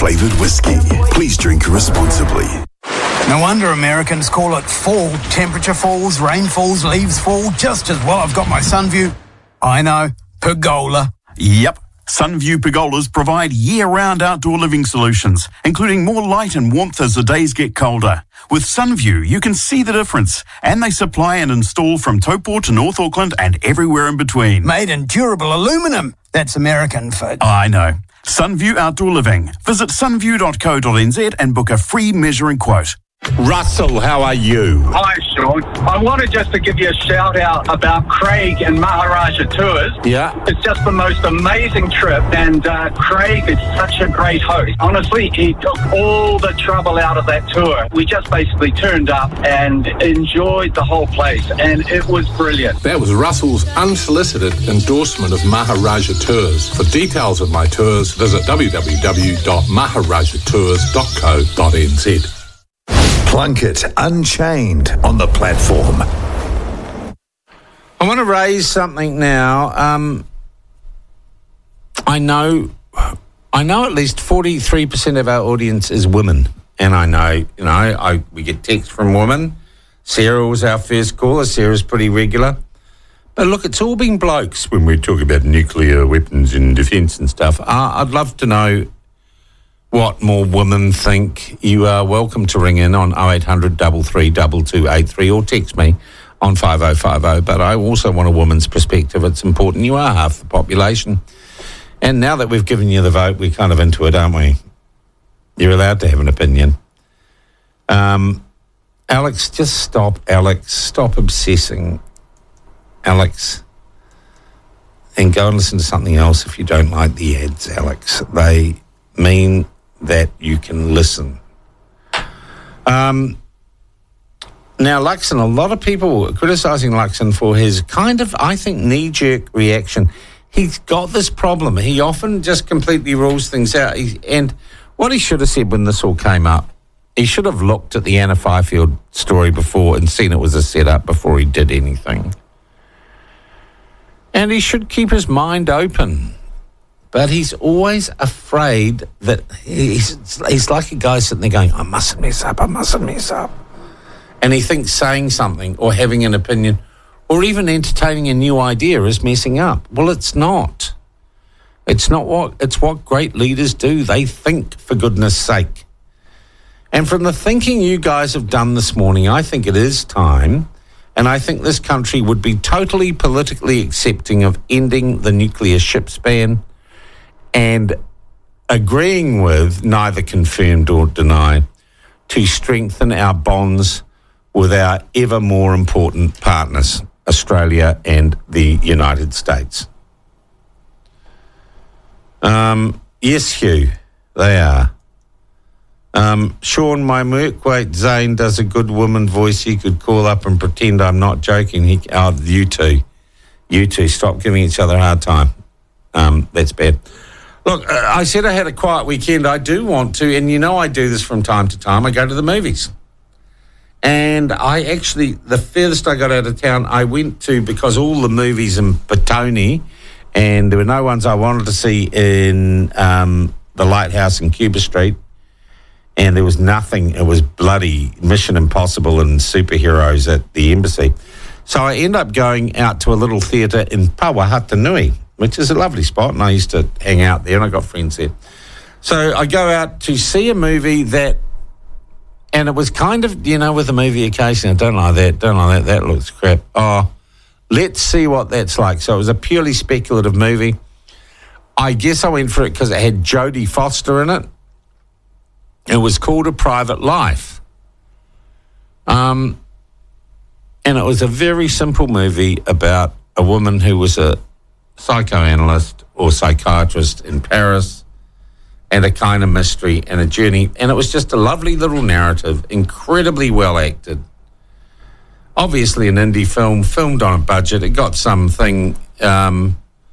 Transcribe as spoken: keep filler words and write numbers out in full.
flavoured whiskey. Please drink responsibly. No wonder Americans call it fall. Temperature falls, rain falls, leaves fall, just as well I've got my Sunview. I know, pergola. Yep. Sunview pergolas provide year-round outdoor living solutions, including more light and warmth as the days get colder. With Sunview, you can see the difference, and they supply and install from Taupo to North Auckland and everywhere in between. Made in durable aluminum. That's American for... I know. Sunview Outdoor Living. Visit sunview dot co dot n z and book a free measuring quote. Russell, how are you? Hi, Sean. I wanted just to give you a shout out about Craig and Maharaja Tours. Yeah. It's just the most amazing trip, and uh, Craig is such a great host. Honestly, he took all the trouble out of that tour. We just basically turned up and enjoyed the whole place, and it was brilliant. That was Russell's unsolicited endorsement of Maharaja Tours. For details of my tours, visit w w w dot maharaja tours dot co dot n z. Plunkett Unchained on the platform. I want to raise something now. Um, I know, I know at least forty-three percent of our audience is women, and I know, you know, I we get texts from women. Sarah was our first caller. Sarah's pretty regular, but look, it's all been blokes when we talk about nuclear weapons and defence and stuff. Uh, I'd love to know what more women think. You are welcome to ring in on oh eight hundred, three three two two eight three or text me on five oh five oh. But I also want a woman's perspective. It's important. You are half the population. And now that we've given you the vote, we're kind of into it, aren't we? You're allowed to have an opinion. Um, Alex, just stop, Alex. Stop obsessing, Alex. And go and listen to something else if you don't like the ads, Alex. They mean that you can listen. Um, now, Luxon, a lot of people are criticising Luxon for his kind of, I think, knee-jerk reaction. He's got this problem. He often just completely rules things out. He, and what he should have said when this all came up, he should have looked at the Anna Fifield story before and seen it was a setup before he did anything. And he should keep his mind open. But he's always afraid that he's, he's like a guy sitting there going, I mustn't mess up, I mustn't mess up. And he thinks saying something or having an opinion or even entertaining a new idea is messing up. Well, it's not. It's not what, it's what great leaders do. They think, for goodness sake. And from the thinking you guys have done this morning, I think it is time, and I think this country would be totally politically accepting of ending the nuclear ships ban and agreeing with, neither confirmed or denied, to strengthen our bonds with our ever more important partners, Australia and the United States. Um, yes, Hugh, they are. Um, Sean, my Merkweight Zane does a good woman voice. He could call up and pretend I'm not joking. He, oh, you two, you two, stop giving each other a hard time. Um, that's bad. Look, uh, I said I had a quiet weekend. I do want to, and you know I do this from time to time. I go to the movies. And I actually, the furthest I got out of town, I went to, because all the movies in Petone, and there were no ones I wanted to see in um, the Lighthouse in Cuba Street, and there was nothing. It was bloody Mission Impossible and superheroes at the embassy. So I end up going out to a little theatre in Pawahatanui, which is a lovely spot, and I used to hang out there, and I got friends there. So I go out to see a movie that, and it was kind of, you know, with a movie occasionally, I don't like that, don't like that, that looks crap. Oh, let's see what that's like. So it was a purely speculative movie. I guess I went for it because it had Jodie Foster in it. It was called A Private Life. Um, and it was a very simple movie about a woman who was a psychoanalyst or psychiatrist in Paris, and a kind of mystery and a journey. And it was just a lovely little narrative, incredibly well acted. Obviously an indie film, filmed on a budget. It got something, um,